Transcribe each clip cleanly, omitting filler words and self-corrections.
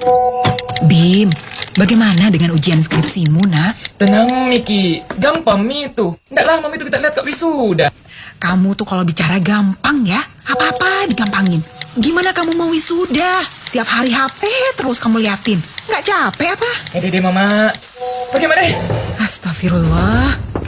Bim, bagaimana dengan ujian skripsimu, nak? Tenang, Miki. Gampang, Mi itu. Nggak lama itu kita lihat Kak wisuda. Kamu tuh kalau bicara gampang ya, apa-apa digampangin. Gimana kamu mau wisuda? Tiap hari HP terus kamu liatin. Nggak capek apa? Deh, Mama. Bagaimana deh? Astagfirullah.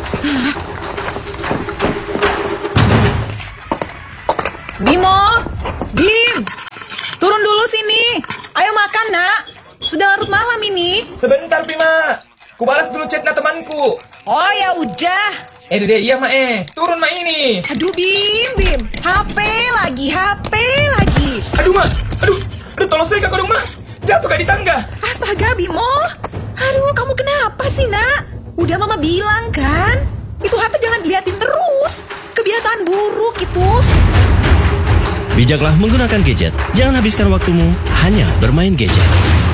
Bimo, Bim, turun dulu sini. Ayo makan, nak. Sudah larut malam ini. Sebentar, Pima. Ku balas dulu chatnya temanku. Oh ya udah. Deh, iya, Ma. Turun, Ma, ini. Aduh, Bim. HP lagi. Aduh, Ma. Aduh, tolong saya Kak dong, Ma. Jatuh Kak di tangga. Astaga, Bimo. Aduh, kamu kenapa sih, nak? Udah Mama bilang kan? Itu HP jangan diliatin terus. Kebiasaan buruk itu. Bijaklah menggunakan gadget. Jangan habiskan waktumu hanya bermain gadget.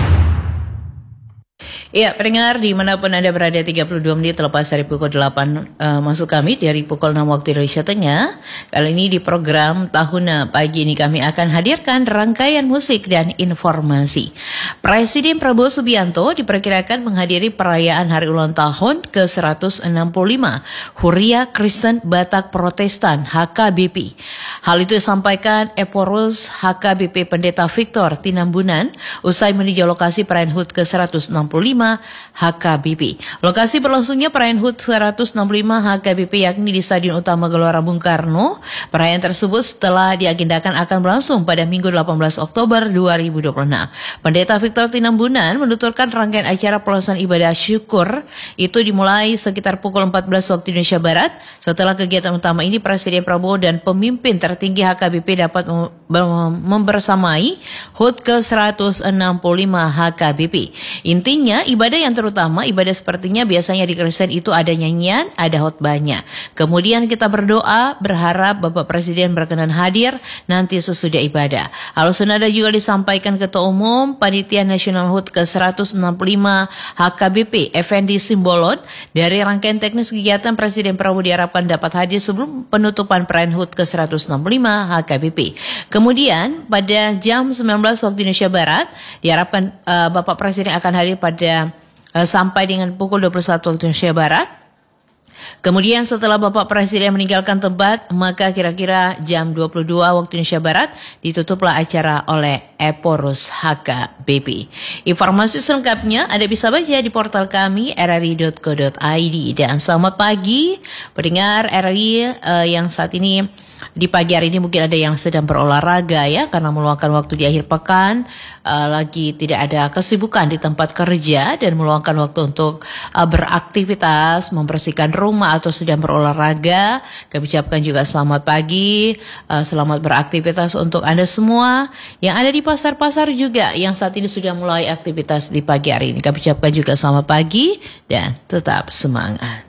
Ya, pendengar dimanapun Anda berada, 32 menit lepas dari pukul 8 masuk kami dari pukul 6 waktu Indonesia Tengah. Kali ini di program Tahuna Pagi ini kami akan hadirkan rangkaian musik dan informasi. Presiden Prabowo Subianto diperkirakan menghadiri perayaan hari ulang tahun ke-165 Huria Kristen Batak Protestan HKBP. Hal itu disampaikan Eporus HKBP Pendeta Victor Tinambunan usai meninjau lokasi perayaan HUT ke-165 HKBP. Lokasi berlangsungnya perayaan HUT 165 HKBP yakni di Stadion Utama Gelora Bung Karno. Perayaan tersebut setelah diagendakan akan berlangsung pada Minggu 18 Oktober 2026. Pendeta Victor Tinambunan menuturkan rangkaian acara pelaksanaan ibadah syukur itu dimulai sekitar pukul 14 waktu Indonesia Barat. Setelah kegiatan utama ini, Presiden Prabowo dan pemimpin tertinggi HKBP dapat membersamai HUT ke-165 HKBP. Intinya, ibadah yang terutama, ibadah sepertinya biasanya di Kristen itu ada nyanyian, ada khotbahnya. Kemudian kita berdoa, berharap Bapak Presiden berkenan hadir nanti sesudah ibadah. Hal senada juga disampaikan Ketua Umum Panitia Nasional HUT ke-165 HKBP, Effendi Simbolon. Dari rangkaian teknis kegiatan, Presiden Prabowo diharapkan dapat hadir sebelum penutupan perayaan HUT ke-165 HKBP. Kemudian pada jam 19 waktu Indonesia Barat, diharapkan Bapak Presiden akan hadir pada sampai dengan pukul 21 waktu Indonesia Barat. Kemudian setelah Bapak Presiden meninggalkan tempat, maka kira-kira jam 22 waktu Indonesia Barat ditutuplah acara oleh Eporus HKBP. Informasi selengkapnya Anda bisa baca di portal kami rri.co.id. Dan selamat pagi pendengar RRI yang saat ini di pagi hari ini mungkin ada yang sedang berolahraga ya, karena meluangkan waktu di akhir pekan, lagi tidak ada kesibukan di tempat kerja dan meluangkan waktu untuk beraktivitas, membersihkan rumah atau sedang berolahraga. Kami ucapkan juga selamat pagi, selamat beraktivitas untuk Anda semua yang ada di pasar-pasar juga yang saat ini sudah mulai aktivitas di pagi hari ini. Kami ucapkan juga selamat pagi dan tetap semangat.